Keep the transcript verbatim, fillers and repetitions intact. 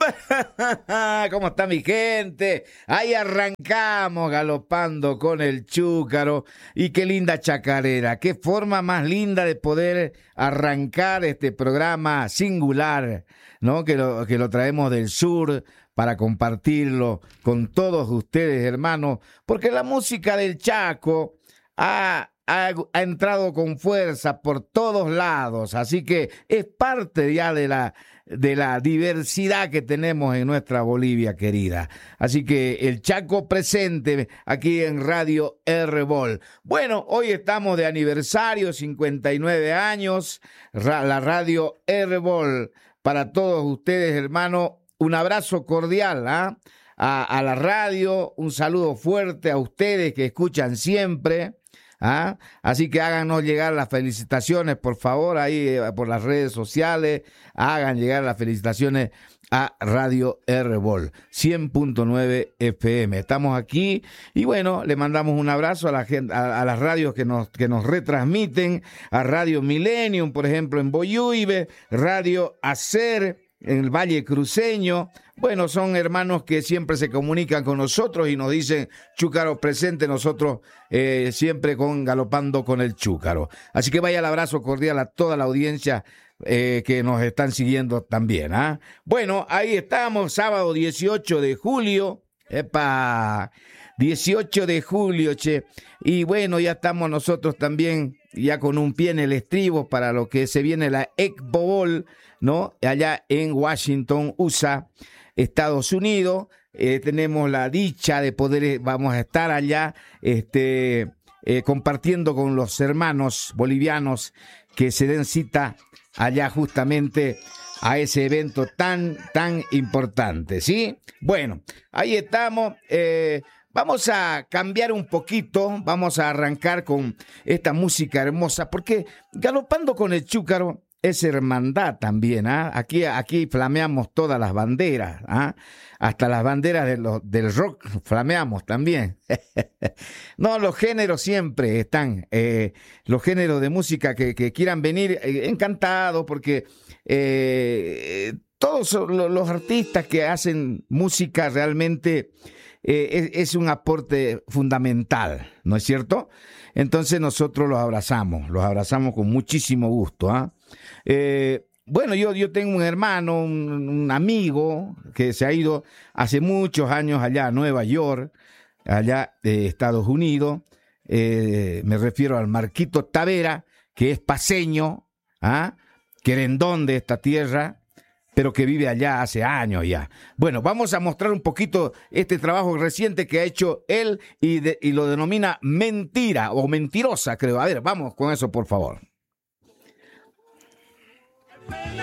¿Cómo está mi gente? Ahí arrancamos galopando con el chúcaro. Y qué linda chacarera, qué forma más linda de poder arrancar este programa singular, ¿no? Que lo, que lo traemos del sur para compartirlo con todos ustedes, hermanos, porque la música del Chaco ha... Ha, ha entrado con fuerza por todos lados, así que es parte ya de la, de la diversidad que tenemos en nuestra Bolivia querida. Así que el Chaco presente aquí en Radio R-Vol. Bueno, hoy estamos de aniversario, cincuenta y nueve años, la Radio R-Vol. Para todos ustedes, hermano, un abrazo cordial, ¿ah? ¿eh? a, a la radio, un saludo fuerte a ustedes que escuchan siempre. ¿Ah? Así que háganos llegar las felicitaciones, por favor, ahí eh, por las redes sociales, hagan llegar las felicitaciones a Radio R-Vol cien punto nueve F M. Estamos aquí y bueno, le mandamos un abrazo a la gente, a, a las radios que nos, que nos retransmiten, a Radio Millennium, por ejemplo, en Boyuibe, Radio Acer en el Valle Cruceño. Bueno, son hermanos que siempre se comunican con nosotros y nos dicen chúcaro presente, nosotros eh, siempre con galopando con el chúcaro. Así que vaya el abrazo cordial a toda la audiencia eh, que nos están siguiendo también. ¿ah? Bueno, ahí estamos, sábado dieciocho de julio. ¡Epa! dieciocho de julio, che. Y bueno, ya estamos nosotros también ya con un pie en el estribo para lo que se viene la Expo Bowl, ¿no? Allá en Washington, U S A, Estados Unidos. Eh, tenemos la dicha de poder, vamos a estar allá este, eh, compartiendo con los hermanos bolivianos que se den cita allá justamente a ese evento tan, tan importante, ¿sí? Bueno, ahí estamos. Eh, vamos a cambiar un poquito, vamos a arrancar con esta música hermosa, porque galopando con el chúcaro es hermandad también, ¿ah? Aquí, aquí flameamos todas las banderas, ¿ah? Hasta las banderas de los, del rock flameamos también. No, los géneros siempre están, eh, los géneros de música que, que quieran venir, eh, encantados, porque eh, todos los artistas que hacen música realmente eh, es, es un aporte fundamental, ¿no es cierto? Entonces nosotros los abrazamos, los abrazamos con muchísimo gusto, ¿ah? Eh, bueno, yo, yo tengo un hermano, un, un amigo que se ha ido hace muchos años allá a Nueva York, allá de Estados Unidos. Eh, me refiero al Marquito Tavera, que es paseño, ¿ah? querendón de esta tierra, pero que vive allá hace años ya. Bueno, vamos a mostrar un poquito este trabajo reciente que ha hecho él y, de, y lo denomina Mentira o Mentirosa, creo. A ver, vamos con eso, por favor.